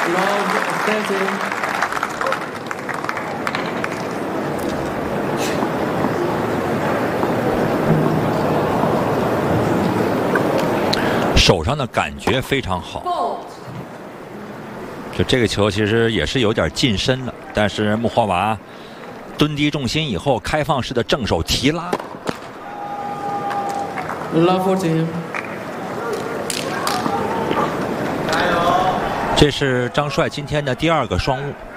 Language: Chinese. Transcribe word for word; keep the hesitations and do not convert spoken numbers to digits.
Love thirty. 手上的感觉非常好，就这个球其实也是有点近身了，但是穆霍娃蹲低重心以后，开放式的正手提拉。 Love fourteen. 这是张帅今天的第二个双误。